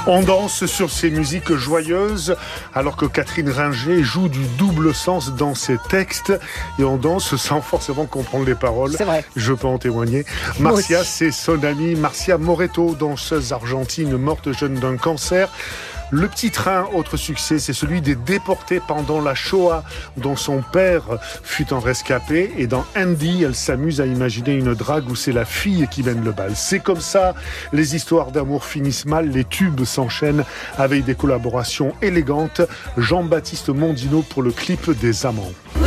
On danse sur ces musiques joyeuses alors que Catherine Ringer joue du double sens dans ses textes et on danse sans forcément comprendre les paroles. C'est vrai. Je peux en témoigner. Marcia, c'est son amie Marcia Moretto, danseuse argentine morte jeune d'un cancer. Le Petit Train, autre succès, c'est celui des déportés pendant la Shoah, dont son père fut un rescapé. Et dans Andy, elle s'amuse à imaginer une drague où c'est la fille qui mène le bal. C'est comme ça, les histoires d'amour finissent mal, les tubes s'enchaînent avec des collaborations élégantes. Jean-Baptiste Mondino pour le clip des Amants.